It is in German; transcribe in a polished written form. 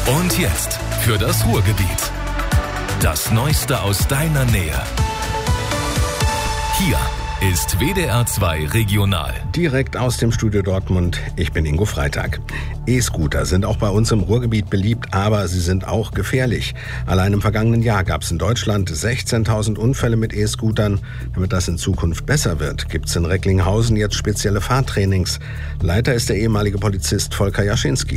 Und jetzt für das Ruhrgebiet. Das Neueste aus deiner Nähe. Hier ist WDR 2 Regional. Direkt aus dem Studio Dortmund, ich bin Ingo Freitag. E-Scooter sind auch bei uns im Ruhrgebiet beliebt, aber sie sind auch gefährlich. Allein im vergangenen Jahr gab es in Deutschland 16.000 Unfälle mit E-Scootern. Damit das in Zukunft besser wird, gibt es in Recklinghausen jetzt spezielle Fahrtrainings. Leiter ist der ehemalige Polizist Volker Jaschinski.